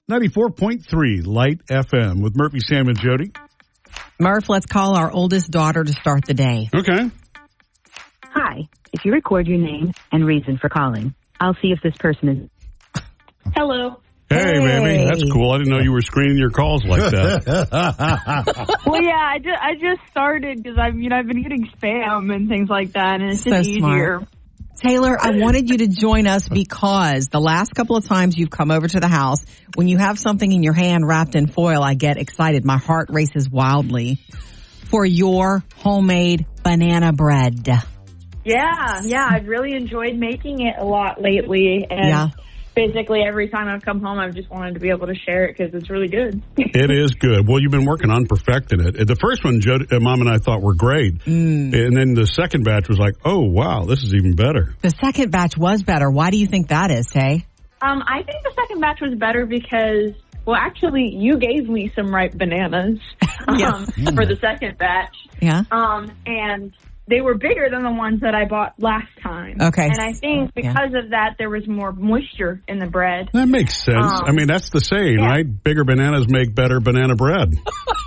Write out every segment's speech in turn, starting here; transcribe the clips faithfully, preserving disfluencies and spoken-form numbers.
ninety-four point three Light F M with Murphy, Sam, and Jody. Murph, let's call our oldest daughter to start the day. Okay. Hi. If you record your name and reason for calling, I'll see if this person is... Hello. Hey, Hey. baby. That's cool. I didn't know you were screening your calls like that. Well, yeah, I just, I just started because I've, you know, I've been getting spam and things like that, and it's So just smart. easier. Taylor, I wanted you to join us because the last couple of times you've come over to the house, when you have something in your hand wrapped in foil, I get excited. My heart races wildly for your homemade banana bread. Yeah, yeah, I've really enjoyed making it a lot lately, and Yeah. basically every time I've come home, I've just wanted to be able to share it because it's really good. It is good. Well, you've been working on perfecting it. The first one, Jody, uh, Mom and I thought were great. Mm. And then the second batch was like, oh, wow, this is even better. The second batch was better. Why do you think that is, Tay? Um, I think the second batch was better because, well, actually, you gave me some ripe bananas um, Yeah. for the second batch. Yeah. Um, and they were bigger than the ones that I bought last time. Okay. And I think because of that, there was more moisture in the bread. That makes sense. Um, I mean, that's the saying, yeah. right? Bigger bananas make better banana bread.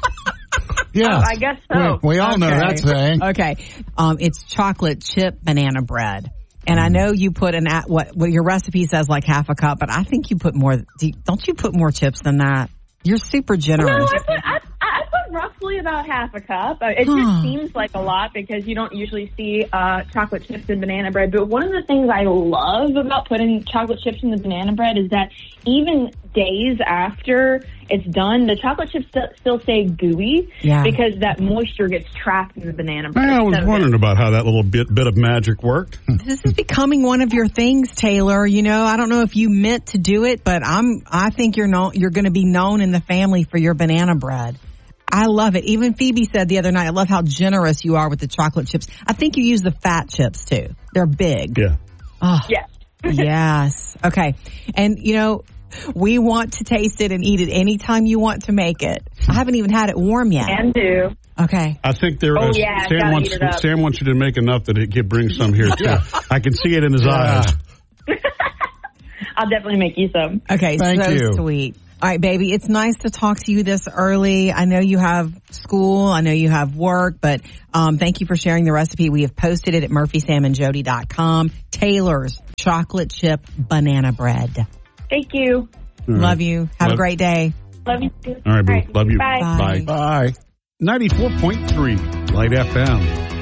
Yes. Oh, I guess so. We, we all know Okay. that saying. Okay. Um, it's chocolate chip banana bread. And I know you put an, at what, what your recipe says like half a cup, but I think you put more, do you- don't you put more chips than that? You're super No, generous. I put I, I put roughly about half a cup. Uh, It Huh. just seems like a lot because you don't usually see uh, chocolate chips in banana bread. But one of the things I love about putting chocolate chips in the banana bread is that even days after it's done, the chocolate chips st- still stay gooey Yeah. because that moisture gets trapped in the banana bread. I was So wondering about how that little bit bit of magic worked. This is becoming one of your things, Taylor. You know, I don't know if you meant to do it, but I'm, I think you're known, you're going to be known in the family for your banana bread. I love it. Even Phoebe said the other night, I love how generous you are with the chocolate chips. I think you use the fat chips too. They're big. Yeah. Oh, Yes. yes. Okay. And you know, we want to taste it and eat it anytime you want to make it. I haven't even had it warm yet. And do. Okay. I think there. Oh, uh, yeah, Sam gotta wants eat it up. Sam wants you to make enough that it could bring some here too. I can see it in his Yeah. eyes. I'll definitely make you some. Okay. Thank so you. sweet. All right, baby. It's nice to talk to you this early. I know you have school. I know you have work, but um, thank you for sharing the recipe. We have posted it at murphy sam and jody dot com. Taylor's chocolate chip banana bread. Thank you. All right. Love you. Have Love- a great day. Love you too. All right, boo. Love you. Bye. Bye. Bye. ninety-four point three Light F M.